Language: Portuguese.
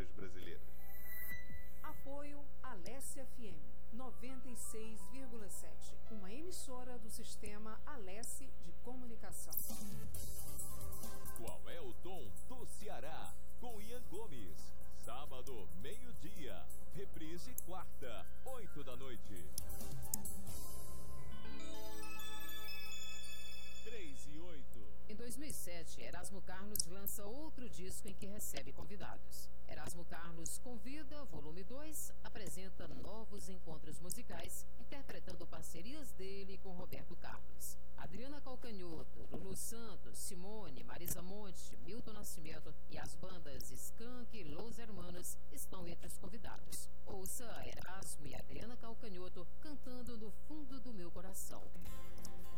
brasileiras. Apoio Alessia FM 96,7, uma emissora do sistema Alessi de comunicação. Qual é o tom do Ceará? Com Ian Gomes. Sábado, meio-dia. Reprise quarta, 8 da noite. 3 e 8. Em 2007, Erasmo Carlos lança outro disco em que recebe convidados. Erasmo Carlos Convida, volume 2, apresenta novos encontros musicais, interpretando parcerias dele com Roberto Carlos. Adriana Calcanhoto, Lulu Santos, Simone, Marisa Monte, Milton Nascimento e as bandas Skank e Los Hermanos estão entre os convidados.